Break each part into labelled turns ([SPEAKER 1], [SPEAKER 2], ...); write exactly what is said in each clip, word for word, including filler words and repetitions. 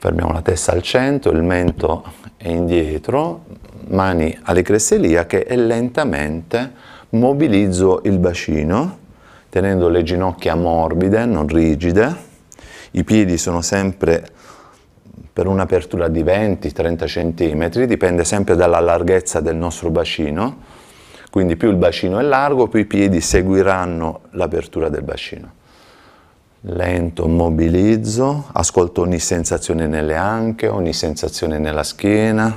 [SPEAKER 1] Fermiamo la testa al centro, il mento è indietro, mani alle creste iliache e lentamente mobilizzo il bacino, tenendo le ginocchia morbide, non rigide. I piedi sono sempre per un'apertura di venti trenta centimetri, dipende sempre dalla larghezza del nostro bacino, quindi più il bacino è largo, più i piedi seguiranno l'apertura del bacino. Lento, mobilizzo, ascolto ogni sensazione nelle anche, ogni sensazione nella schiena.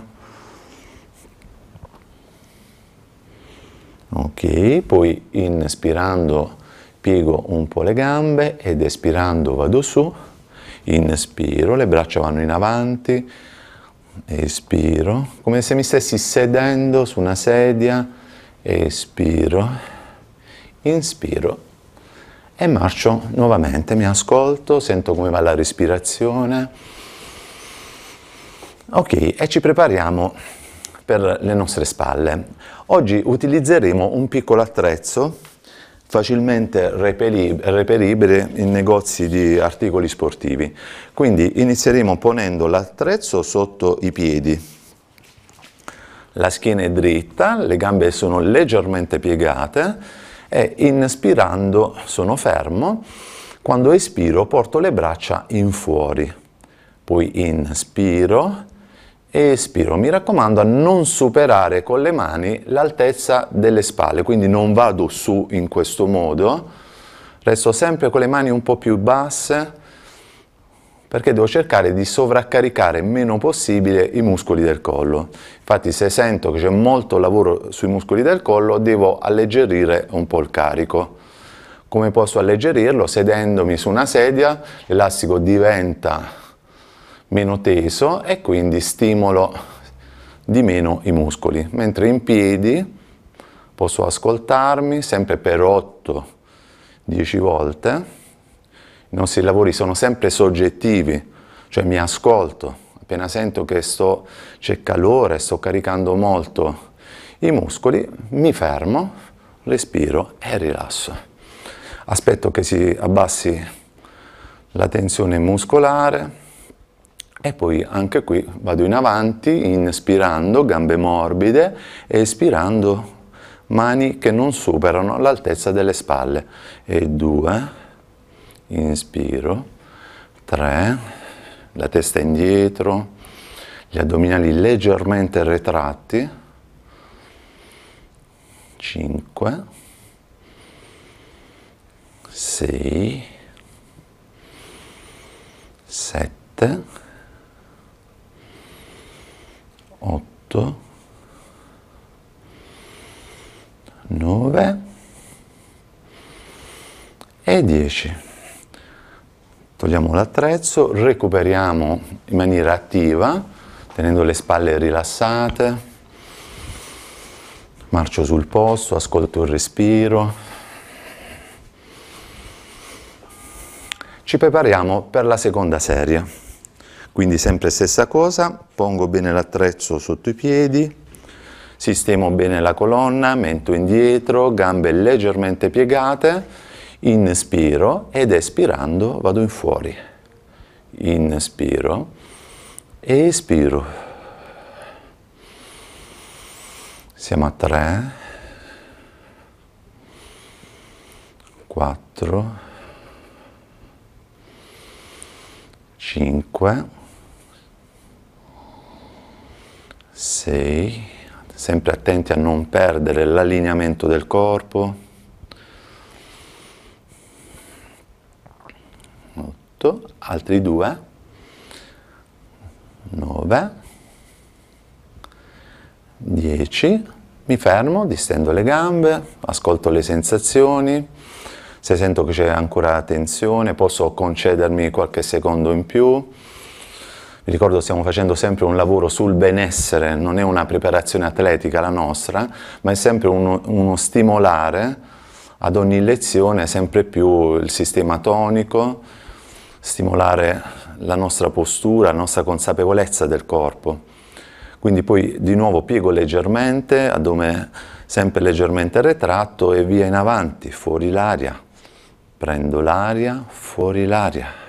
[SPEAKER 1] Ok, poi inspirando piego un po' le gambe ed espirando vado su. Inspiro, le braccia vanno in avanti, espiro, come se mi stessi sedendo su una sedia, espiro, inspiro. E marcio nuovamente, mi ascolto, sento come va la respirazione. Ok, e ci prepariamo per le nostre spalle. Oggi utilizzeremo un piccolo attrezzo facilmente reperibile in negozi di articoli sportivi. Quindi inizieremo ponendo l'attrezzo sotto i piedi. La schiena è dritta, le gambe sono leggermente piegate, e inspirando sono fermo, quando espiro porto le braccia in fuori, poi inspiro e espiro. Mi raccomando a non superare con le mani l'altezza delle spalle, quindi non vado su in questo modo, resto sempre con le mani un po' più basse, perché devo cercare di sovraccaricare il meno possibile i muscoli del collo. Infatti se sento che c'è molto lavoro sui muscoli del collo, devo alleggerire un po' il carico. Come posso alleggerirlo? Sedendomi su una sedia, l'elastico diventa meno teso e quindi stimolo di meno i muscoli. Mentre in piedi posso ascoltarmi sempre per otto dieci volte. I nostri lavori sono sempre soggettivi, cioè mi ascolto, appena sento che sto, c'è calore, sto caricando molto i muscoli, mi fermo, respiro e rilasso. Aspetto che si abbassi la tensione muscolare e poi anche qui vado in avanti, inspirando, gambe morbide, e espirando, mani che non superano l'altezza delle spalle. E due... Inspiro, tre, la testa indietro, gli addominali leggermente retratti, cinque, sei, sette, otto, nove e dieci. Togliamo l'attrezzo, recuperiamo in maniera attiva, tenendo le spalle rilassate, marcio sul posto, ascolto il respiro. Ci prepariamo per la seconda serie, quindi sempre stessa cosa, pongo bene l'attrezzo sotto i piedi, sistemo bene la colonna, mento indietro, gambe leggermente piegate, inspiro ed espirando vado in fuori, inspiro, espiro, siamo a tre, quattro, cinque, sei, sempre attenti a non perdere l'allineamento del corpo, altri due, nove, dieci, mi fermo, distendo le gambe, ascolto le sensazioni, se sento che c'è ancora tensione posso concedermi qualche secondo in più. Vi ricordo, stiamo facendo sempre un lavoro sul benessere, non è una preparazione atletica la nostra, ma è sempre uno, uno stimolare ad ogni lezione sempre più il sistema tonico, stimolare la nostra postura, la nostra consapevolezza del corpo. Quindi poi di nuovo piego leggermente, addome sempre leggermente retratto e via in avanti, fuori l'aria, prendo l'aria, fuori l'aria.